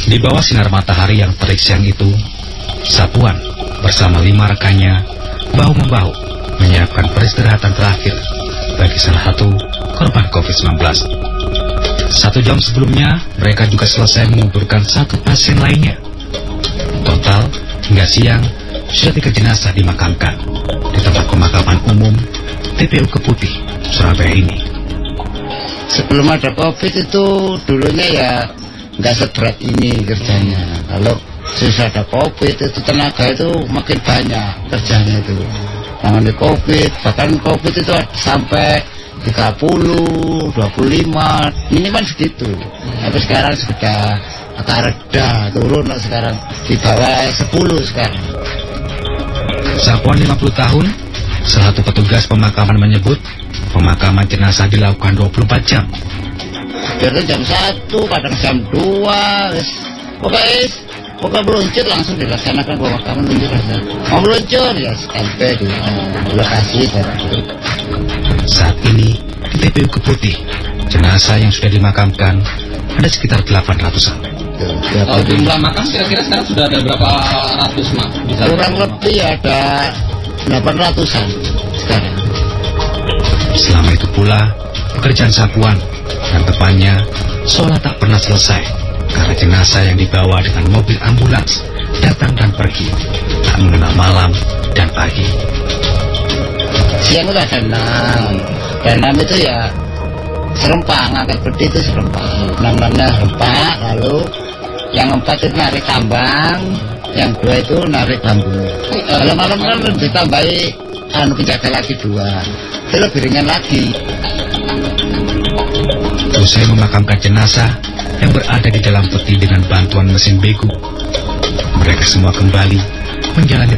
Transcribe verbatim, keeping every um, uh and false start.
Di bawah sinar matahari yang terik siang itu, Sapuan bersama lima rekannya bahu-membahu menyiapkan peristirahatan terakhir bagi salah satu korban covid sembilan belas. Satu jam sebelumnya, mereka juga selesai menguburkan satu pasien lainnya. Total, hingga siang, sudah tiga jenazah dimakamkan di tempat pemakaman umum T P U Keputih, Surabaya ini. Sebelum ada COVID itu dulunya ya nggak seberat ini kerjanya. Kalau susah ada COVID itu tenaga itu makin banyak kerjanya itu. Mengenai COVID, bahkan COVID itu sampai tiga puluh, dua puluh lima, minimal segitu. Tapi sekarang sudah agak reda, turun lah sekarang di bawah sepuluh sekarang. Sapuan lima puluh tahun, salah satu petugas pemakaman menyebut pemakaman jenazah dilakukan dua puluh empat jam. Biasanya jam satu, kadang jam dua, pokoknya pokoknya meluncur langsung dilaksanakan pemakaman meluncur aja. Mau meluncur ya sampai di lokasi. Saat ini di T P U Keputih, jenazah yang sudah dimakamkan ada sekitar delapan ratusan. Kalau jumlah makam kira-kira sekarang sudah ada berapa ratus mak? Kurang lebih ada delapan ratusan sekarang. Selama itu pula, pekerjaan Sapuan dan temannya seolah tak pernah selesai karena jenazah yang dibawa dengan mobil ambulans datang dan pergi, tak mengenal malam dan pagi. Siang itu ada enam, dan enam itu ya serempak, ngangkat peti itu serempak. Enam-enamnya serempak, lalu yang empat itu narik tambang, yang dua itu narik bambu. Kalau malam-malam ditambahi anu penjaga lagi dua, itu lebih ringan lagi. Usai memakamkan jenazah yang berada di dalam peti dengan bantuan mesin begu, mereka semua kembali menjalani